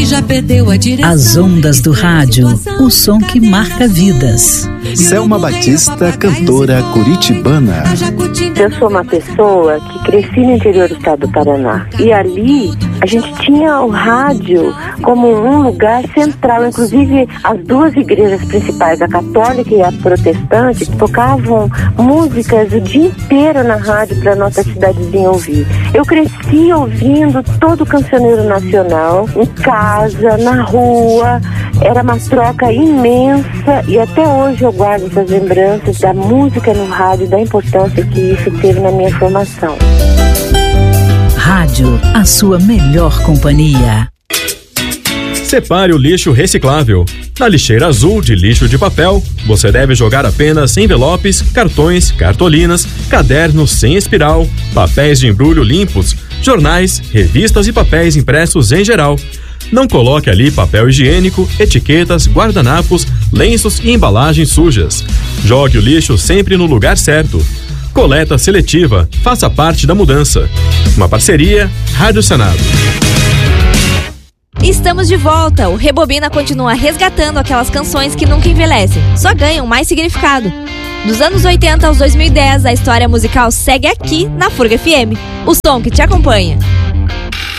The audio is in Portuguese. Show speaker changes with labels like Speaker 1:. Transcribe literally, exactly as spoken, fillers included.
Speaker 1: já perdeu a direção.
Speaker 2: As ondas do rádio, o som que marca vidas.
Speaker 3: Selma Batista, cantora curitibana.
Speaker 4: Eu sou uma pessoa que cresci no interior do estado do Paraná. E ali a gente tinha o rádio como um lugar central. Inclusive as duas igrejas principais, a católica e a protestante, tocavam músicas o dia inteiro na rádio para nossa cidadezinha ouvir. Eu cresci ouvindo todo o cancioneiro nacional, em casa, na rua. Era uma troca imensa e até hoje eu guardo essas lembranças da música no rádio, da importância que isso teve na minha formação.
Speaker 2: Rádio, a sua melhor companhia.
Speaker 5: Separe o lixo reciclável. Na lixeira azul de lixo de papel, você deve jogar apenas envelopes, cartões, cartolinas, cadernos sem espiral, papéis de embrulho limpos, jornais, revistas e papéis impressos em geral. Não coloque ali papel higiênico, etiquetas, guardanapos, lenços e embalagens sujas. Jogue o lixo sempre no lugar certo. Coleta seletiva, faça parte da mudança. Uma parceria, Rádio Senado.
Speaker 6: Estamos de volta. O Rebobina continua resgatando aquelas canções que nunca envelhecem, só ganham mais significado. Dos anos oitenta aos dois mil e dez, a história musical segue aqui na Furga F M. O som que te acompanha.